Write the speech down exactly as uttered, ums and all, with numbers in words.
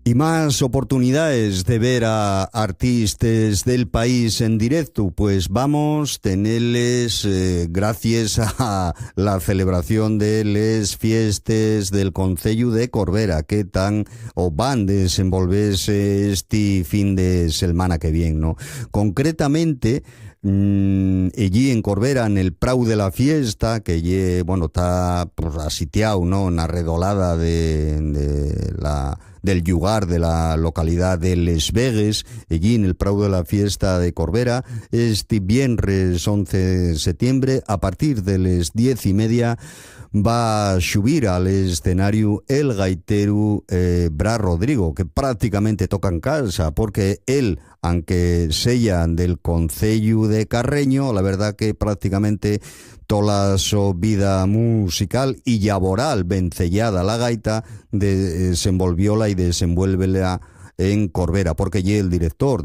Y más oportunidades de ver a artistas del país en directo, pues vamos a tenerles eh, gracias a la celebración de las fiestas del Concello de Corbera, que tan o van desenvolverse este fin de semana que viene, ¿no? Concretamente, Mm, allí en Corbera, en el Prau de la Fiesta, que ye, bueno, está pues, asitiado, ¿no?, en la redolada de, de la, del lugar de la localidad de Les Vegues, allí en el Prau de la Fiesta de Corbera, este viernes once de septiembre, a partir de las diez y media, va a subir al escenario el gaitero eh, Bra Rodrigo, que prácticamente toca en casa, porque él, aunque sella del Concello de Carreño, la verdad que prácticamente toda su vida musical y laboral vencellada a la gaita desenvolvióla y desenvuélvela en Corbera, porque ella el director